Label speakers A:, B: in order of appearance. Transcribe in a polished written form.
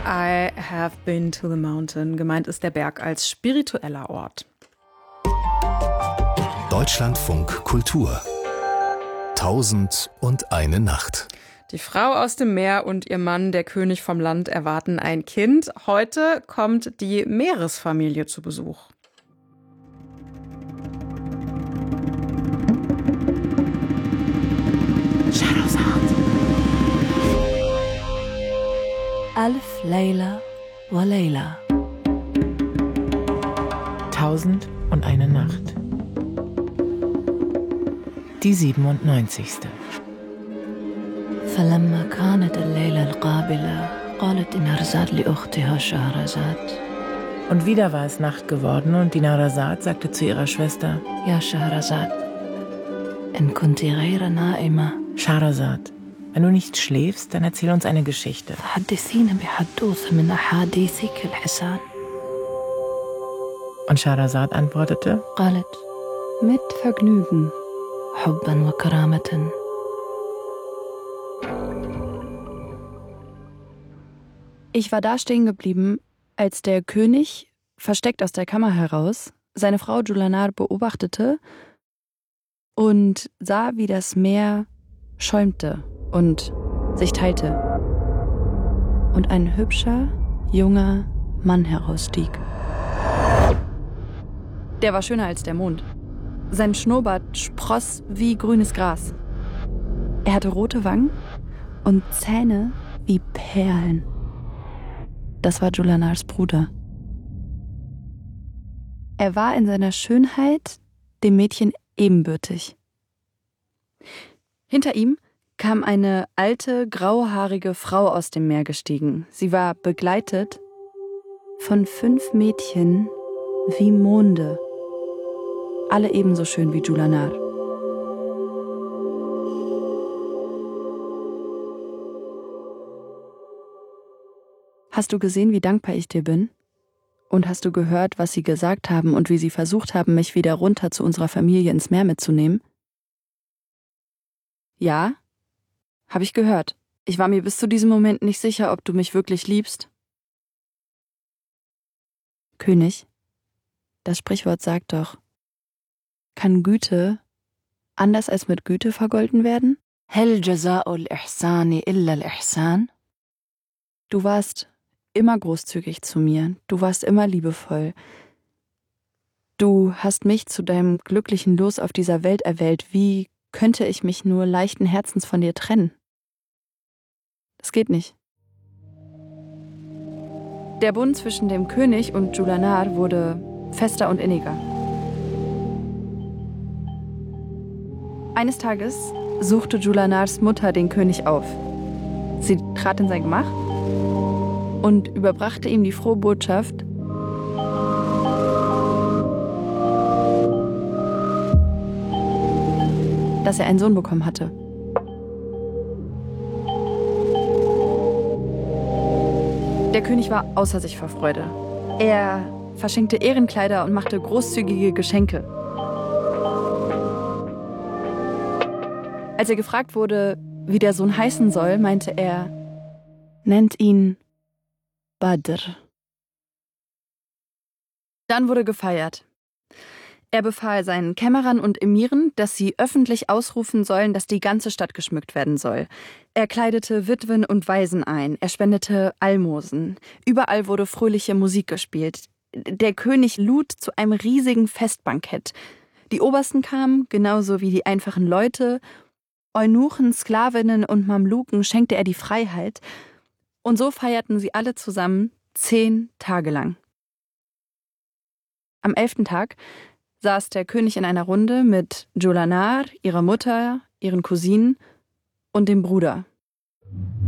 A: I have been to the mountain. Gemeint ist der Berg als spiritueller Ort.
B: Deutschlandfunk Kultur. 1001 Nacht.
A: Die Frau aus dem Meer und ihr Mann, der König vom Land, erwarten ein Kind. Heute kommt die Meeresfamilie zu Besuch.
C: Alf Layla wa Layla.
D: 1001 Nacht. Die 97.
C: فلما كانت الليلة القابلة قالت دينارزاد لأختها شهرزاد.
D: Und wieder war es Nacht geworden und Dinarzad sagte zu ihrer Schwester:
C: يا شهرزاد إن كنت غير نائمة
D: Schahrazad, wenn du nicht schläfst, dann erzähl uns eine Geschichte.
C: فحدثينا بحدوث من أحاديثك الحسان.
D: Und Schahrazad antwortete:
C: قالت mit Vergnügen حبا وكرامة. Ich war da stehen geblieben, als der König, versteckt aus der Kammer heraus, seine Frau Julanar beobachtete und sah, wie das Meer schäumte und sich teilte. Und ein hübscher, junger Mann herausstieg. Der war schöner als der Mond. Sein Schnurrbart spross wie grünes Gras. Er hatte rote Wangen und Zähne wie Perlen. Das war Julanars Bruder. Er war in seiner Schönheit dem Mädchen ebenbürtig. Hinter ihm kam eine alte, grauhaarige Frau aus dem Meer gestiegen. Sie war begleitet von 5 Mädchen wie Monde. Alle ebenso schön wie Julanar. Hast du gesehen, wie dankbar ich dir bin? Und hast du gehört, was sie gesagt haben und wie sie versucht haben, mich wieder runter zu unserer Familie ins Meer mitzunehmen? Ja, habe ich gehört. Ich war mir bis zu diesem Moment nicht sicher, ob du mich wirklich liebst. König, das Sprichwort sagt doch, kann Güte anders als mit Güte vergolten werden? Hel jaza'ul ihsani illa al-ihsan? Du warst immer großzügig zu mir, du warst immer liebevoll. Du hast mich zu deinem glücklichen Los auf dieser Welt erwählt. Wie könnte ich mich nur leichten Herzens von dir trennen? Das geht nicht. Der Bund zwischen dem König und Julanar wurde fester und inniger. Eines Tages suchte Julanars Mutter den König auf. Sie trat in sein Gemach und überbrachte ihm die frohe Botschaft, dass er einen Sohn bekommen hatte. Der König war außer sich vor Freude. Er verschenkte Ehrenkleider und machte großzügige Geschenke. Als er gefragt wurde, wie der Sohn heißen soll, meinte er, nennt ihn Badr. Dann wurde gefeiert. Er befahl seinen Kämmerern und Emiren, dass sie öffentlich ausrufen sollen, dass die ganze Stadt geschmückt werden soll. Er kleidete Witwen und Waisen ein, er spendete Almosen. Überall wurde fröhliche Musik gespielt. Der König lud zu einem riesigen Festbankett. Die Obersten kamen, genauso wie die einfachen Leute. Eunuchen, Sklavinnen und Mamluken schenkte er die Freiheit. Und so feierten sie alle zusammen 10 Tage lang. Am 11. Tag saß der König in einer Runde mit Julanar, ihrer Mutter, ihren Cousinen und dem Bruder.